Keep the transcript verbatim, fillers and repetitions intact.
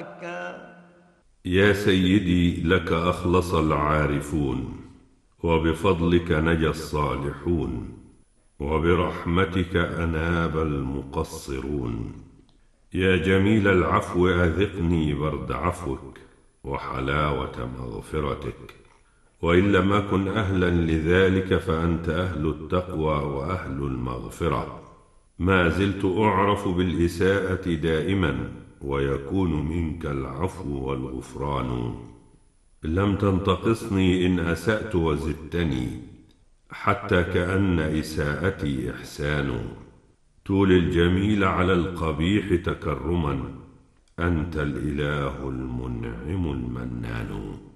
يا سيدي لك أخلص العارفون، وبفضلك نجا الصالحون، وبرحمتك أناب المقصرون. يا جميل العفو أذقني برد عفوك وحلاوة مغفرتك، وإن لم أكن أهلا لذلك فأنت أهل التقوى وأهل المغفرة. ما زلت أعرف بالإساءة دائما، ويكون منك العفو والغفران. لم تنتقصني إن أسأت وزدتني، حتى كأن إساءتي إحسان. تولي الجميل على القبيح تكرما، أنت الإله المنعم المنان.